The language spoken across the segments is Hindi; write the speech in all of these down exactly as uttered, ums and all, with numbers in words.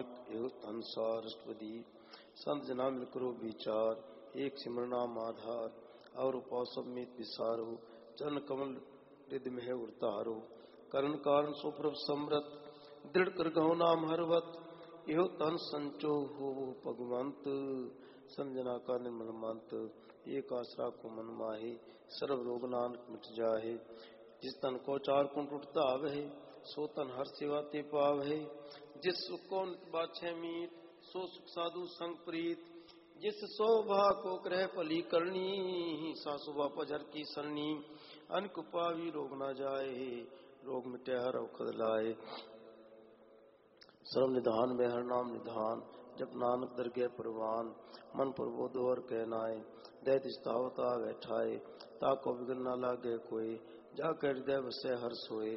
नानक एहो संसार अष्टपदी संत जना मिल करो विचार एक सिमरना आधार और उपास में विसारो चरण कमल रिद में उतारो करण कारण सुप्रभ समृत दृढ़ कर गहो नाम हरवत एहो तन संचो हो भगवंत संजना का निर्मल मंत एक आसरा को मन माहे सर्व रोग नानक मिट जाहे जिस तन को चार कुंठ उठता आवे सो तन हर सेवा ते पावे जिस सुख को नित बाछे मीत सो सुख साधु संग प्रीत जिस शोभा को ग्रह पली करनी सा शोभा पजर की सरनी अनक पावी रोग न जाए रोग मिटे हर औखद लाए सर्व निधान में हर नाम निधान जब नानक दरगे परवान मन प्रबोध और कहनाए दैत स्थावता बैठाए ताको विघ्न न लागे कोई जा कर हृदय बसे हर सोए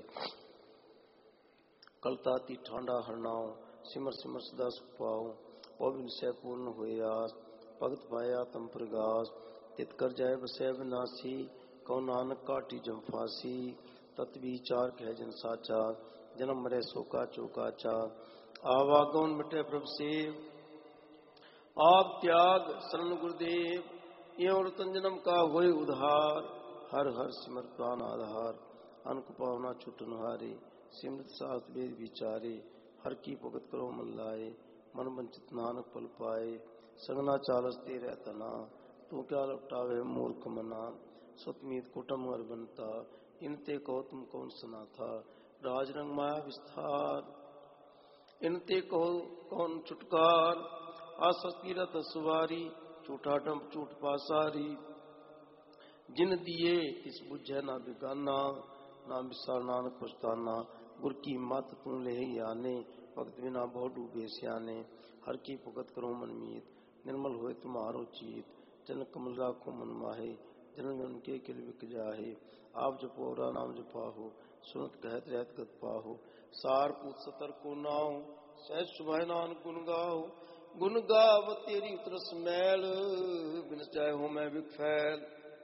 कलताती ठांडा हरनाओ सिमर सिमर सदा सुख पाओ पविन से पूर्ण हुए आस भगत पाया तम प्रगास तित कर जाए बसे विनाशी कौ नानक काटी जम फांसी तत् विचार कह जन साचा जन्म मरे सोका चौकाचा आवागमन मिटे प्रभु सेव आप त्याग शरण गुरुदेव ये रतन जन्म का होए उधार हर हर सिमर प्राण आधार अनक पावना छुटन हारे सिमृत सास वेद विचारे हर की भगत करो मन लाए मन वंचित नानक पल पाए संगना चालसते रहतना तू क्या लपटावे मूर्ख मना सतमीत कुटम और बनता इनते कहो तुम कौन सुना था राजरंग माया विस्तार इनते कहो कौन छुटकार आसकीरत सुवारी झूठा डंप झूठ पासारी जिन दिए किस बुझे ना बिगाना ना विसार नानक पछताना गुर की मत तू ले आने भक्त बिना बहुत डूबे सियाने हर की भगत करो मनमीत निर्मल होए तुम्हारो चीत जन कमल राखो मन माहे जन जन के किल विक जाहे आप जपो रा नाम जपाहो सुनत कहत रहत गत पाहो सार पूत सतर को नाओ सहज सुभाए नानक गुण गाओ गुण गाव तेरी उतरस मैल बिन जाए हो मैं विक फैल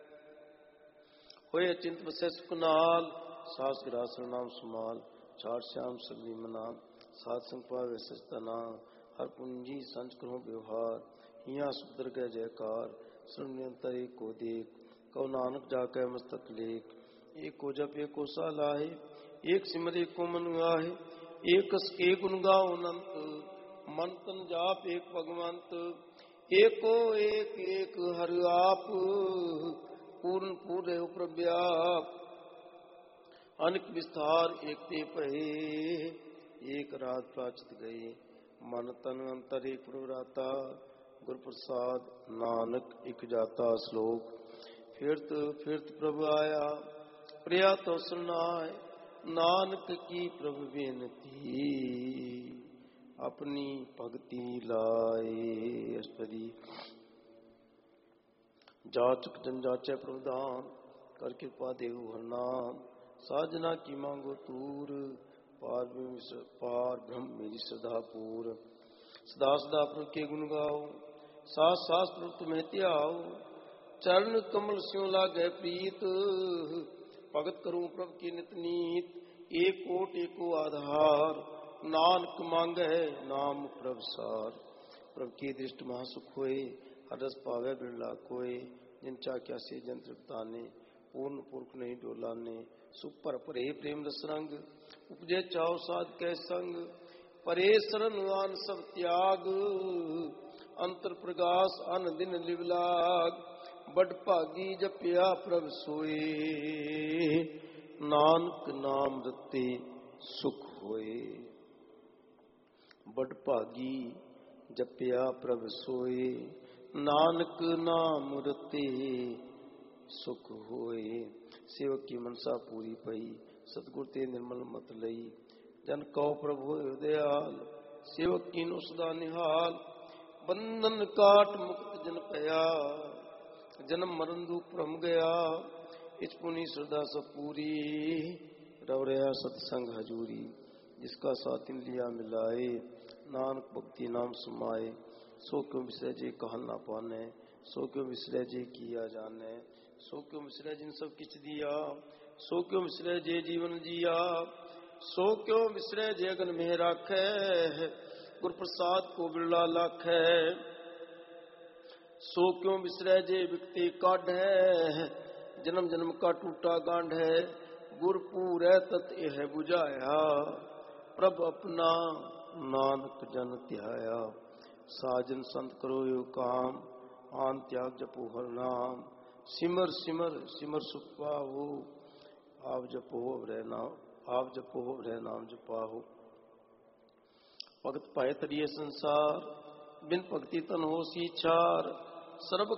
होए चिंत बसे सुखनाल सास गिरासन नाम सुमाल चार श्याम सभी मना सात संग पावे सचतना हर पूंजी संच करो व्यवहार हिया सुधर गए जयकार सुनियंतर एक को देख कौ नानक जाके मस्तक लेख एक को जप एक को सालाहे एक सिमर एक को मन गाहे एक के गुण गाओ अनंत मन तन जाप एक भगवंत एको एक एक हर आप पूर्ण पूरे प्रव्याप अनेक विस्तार एक ते पहे एक रात प्राचित गए मन तन अंतर एक प्रभुराता गुरु प्रसाद नानक एक जाता श्लोक फिरत फिरत प्रभु आया प्रिया तो सुनाए नानक की प्रभु बेनती अपनी भक्ति लाए अष्टपदी जाचक जन जाचे प्रभुदान कर कृपा देव हर नाम साजना की मांगो तूर पार पार ब्रह्म मेरी श्रद्धा पूर सदा सदा प्रभु के गुण गाओ सास सास प्रभु तुम्हें त्याओ चरण कमल स्यों लागे प्रीत भगत करूं प्रभु की नित नीत एक कोट एको आधार नानक मांगे नाम प्रभु सार प्रभु की दृष्टि महासुख होए हरस पावे बिरला कोय जिन चाक्या से जंत्र ताने पूर्ण पुरख नहीं डोलाने सुख पर परे प्रेम रस रंग उपजे चाव साध कै संग परे शरण आन सब त्याग अंतर प्रगास अन दिन लिवलाग बड़ भागी जपिया प्रभ सोए नानक नाम रते सुख होए बड़ भागी जपिया प्रभ सोए नानक नाम रते सुख होए सेवक की मनसा पूरी पई सतगुर ते निर्मल मत लई जन कहो प्रभु दयाल सेवक की नो सदा निहाल बंधन काट मुक्त जन पया जन्म मरण दुख भ्रम गया इस पुनी श्रद्धा सब पूरी रव रहा सत्संग हजूरी जिसका साथिन लिया मिलाए नानक भक्ति नाम सुमाए सो क्यों विसरे जे कहल ना पाने सो क्यों विसरे जे किया जाने सो क्यों विसरे जिन सब किछ दिया सो क्यों विसरे जे जीवन जिया सो क्यों विसरे जे अगन में राखे गुर प्रसाद को बिरला लाख है। सो क्यों बिसरै जे बिकते काढ़ है, जन्म जन्म का टूटा गांठ है। गुर पूरै तत यह बुझाया, प्रभ अपना नानक जन ध्याया। साजन संत करो यो काम, आन त्याग जपो हर नाम। सिमर सिमर सिमर सुख पाहो, आप जपो हरे नाम, आप जपो हरे नाम जपाहो। भगत पाए तरिए संसार, बिन भगति तन हो सी छार। सर्ब